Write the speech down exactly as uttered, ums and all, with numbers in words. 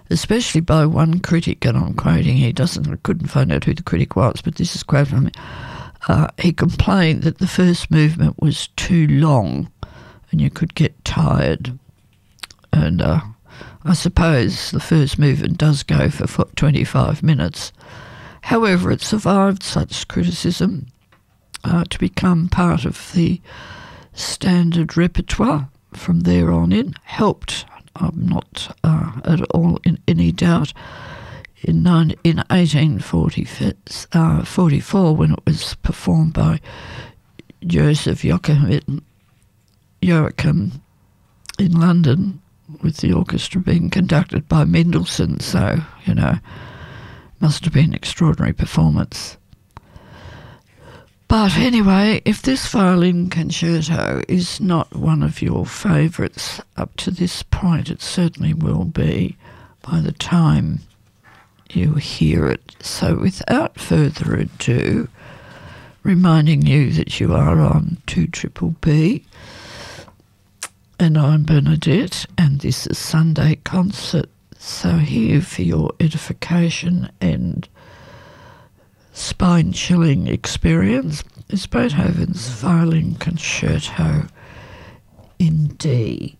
especially by one critic, and I'm quoting, he doesn't, I couldn't find out who the critic was, but this is quote from him. Uh, he complained that the first movement was too long and you could get tired. And uh, I suppose the first movement does go for twenty-five minutes. However, it survived such criticism uh, to become part of the standard repertoire from there on in. Helped, I'm not uh, at all in any doubt, in, nine, in eighteen forty-four, when it was performed by Joseph Joachim, Joachim in London, with the orchestra being conducted by Mendelssohn. So, you know, must have been an extraordinary performance. But anyway, if this violin concerto is not one of your favourites up to this point, it certainly will be by the time you hear it. So without further ado, reminding you that you are on two Triple B, and I'm Bernadette, and this is Sunday Concert. So here for your edification and spine-chilling experience is Beethoven's Violin Concerto in D.